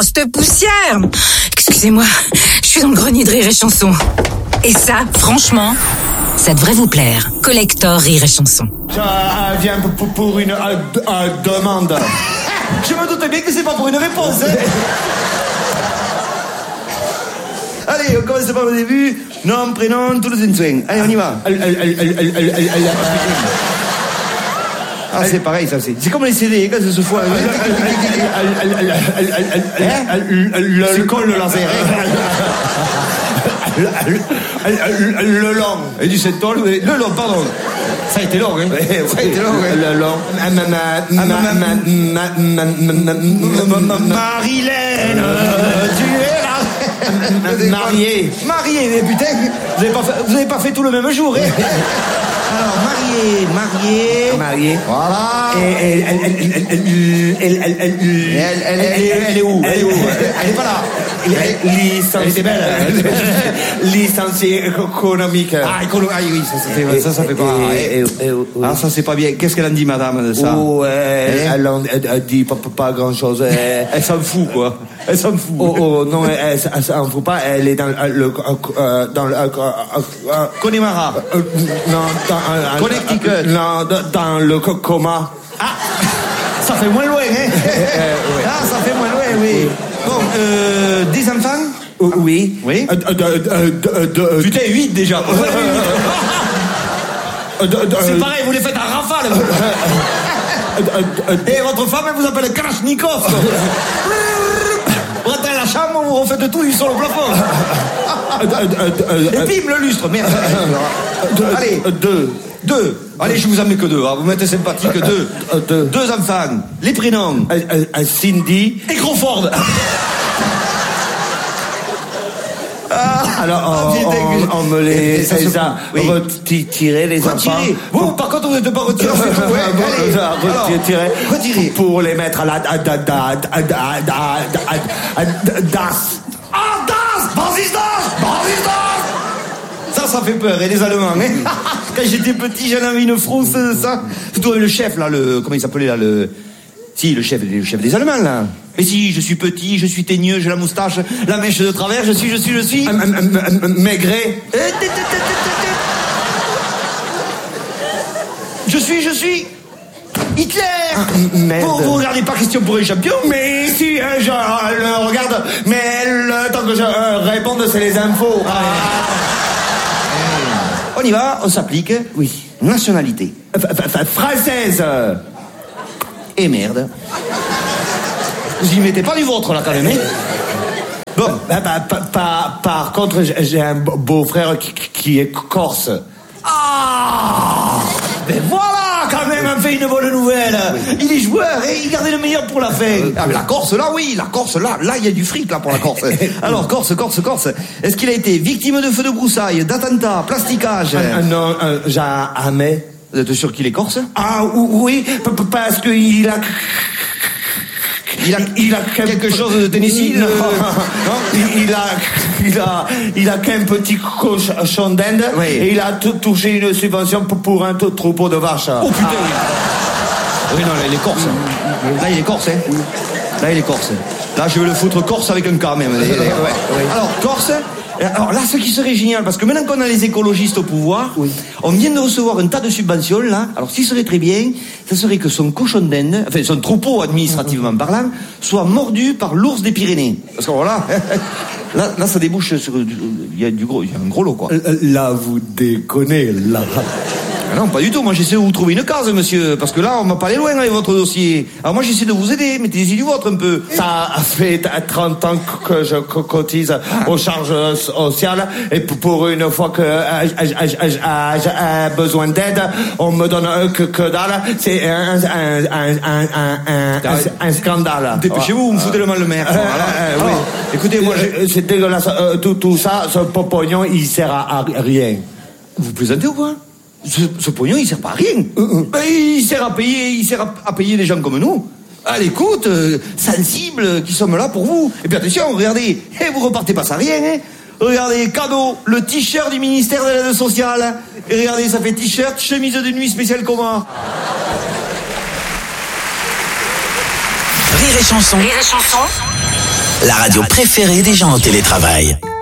cette poussière. Excusez-moi, je suis dans le grenier de Rire et Chanson. Et ça, franchement, ça devrait vous plaire. Collector Rire et Chanson. Ça vient pour une demande. Je me doutais bien que c'est pas pour une réponse. Allez, on commence par le début. Nom, prénom, tous les insouins. Allez, on y va. Ah, c'est pareil, ça, c'est comme les CD, quand ça se fout. C'est comme le laser. Le long. Et du 7 tonnes, le long, pardon. Ça a été long, hein. Ça a été long, hein. Le long. Marilène, tu es là. Marié, mais putain, vous avez pas fait tout le même jour, hein. Alors, marié. Voilà. Elle est où? Elle est pas là. Elle était belle. Licencié économique. Ah, oui, ça fait pas. Ah, ça c'est pas bien. Qu'est-ce qu'elle en dit, madame, de ça? Elle dit pas grand chose. Elle s'en fout, quoi. Elle s'en fout. Non, elle s'en fout pas. Elle est dans le Connemara. Non, Connecticut. Non, dans le coma. Ah, ça fait moins loin, hein. Ah, ça fait moins loin, oui. Bon, des enfants? Oui. Putain, 8 déjà. C'est pareil, vous les faites à rafale. Et votre femme, elle vous appelle Kalachnikov. Vous rentrez à la chambre, vous refaites tout sur le plafond. Et bim, le lustre, merde. Allez, 2. Allez, je vous en mets que 2. Hein. Vous mettez sympathique, 2. 2 enfants. Les prénoms. Cindy. Et Crawford. Alors, on me les retirer, les enfants. Vous, par contre, vous n'êtes pas retiré. Retirer. Pour les mettre à la DAS. Ah, DAS! Basisdas! Ça fait peur, et les Allemands, hein. Quand j'étais petit, j'en avais une frousse, ça. Surtout avec le chef, là, comment il s'appelait, là, Si, le chef des Allemands, là. Mais si, je suis petit, je suis teigneux, j'ai la moustache, la mèche de travers, je suis. Maigret. Je suis. Hitler. Vous regardez pas Question pour les champions? Mais si, je le regarde, mais le temps que je réponde, c'est les infos. On y va, on s'applique. Oui. Nationalité. Française. Et merde. Vous y mettez pas du vôtre, là, quand même, hein? Bon. Par contre, j'ai un beau-frère qui est corse. Ah! Mais voilà, quand même, on fait une bonne nouvelle. Oui. Il est joueur et il gardait le meilleur pour la fin. Ah, mais la Corse, là, oui, là, il y a du fric, là, pour la Corse. Alors, Corse. Est-ce qu'il a été victime de feux de broussailles, d'attentats, plasticage? Non, jamais. Vous êtes sûr qu'il est corse? Ah, oui, parce qu'il a... Il a quelque chose de Tennessee? Non. Il a qu'un petit cochon d'Inde. Oui. Et il a touché une subvention pour un troupeau de vaches. Oh putain. Oui, non, là, il est corse. Là, il est corse, hein. Là, il est corse. Là, je vais le foutre corse avec un K, même. Ouais. Alors, corse. Alors là, ce qui serait génial, parce que maintenant qu'on a les écologistes au pouvoir, oui. On vient de recevoir un tas de subventions, là. Alors, ce qui serait très bien, ce serait que son cochon d'Inde, enfin, son troupeau administrativement parlant, soit mordu par l'ours des Pyrénées. Parce que voilà, là, ça débouche sur, il y a un gros lot, quoi. Là, vous déconnez, là. Non, pas du tout. Moi, j'essaie de vous trouver une case, monsieur. Parce que là, on m'a pas allé loin avec votre dossier. Alors moi, j'essaie de vous aider. Mettez-y du vôtre un peu. Ça fait 30 ans que je cotise aux charges sociales. Et pour une fois que j'ai besoin d'aide, on me donne que dalle. C'est un scandale. Dépêchez-vous, vous me foutez le mal le maire. Oui. Écoutez, moi, c'est dégueulasse. Tout ça, ce pognon, il sert à rien. Vous plaisantez ou quoi? Ce pognon, il sert pas à rien. Ben, il sert à payer des gens comme nous. À l'écoute, sensibles, qui sommes là pour vous. Et puis attention, regardez, vous repartez pas sans rien, hein. Regardez, cadeau, le t-shirt du ministère de l'aide sociale. Et regardez, ça fait t-shirt, chemise de nuit spéciale coma. Rire et Chanson. la radio préférée des gens au télétravail.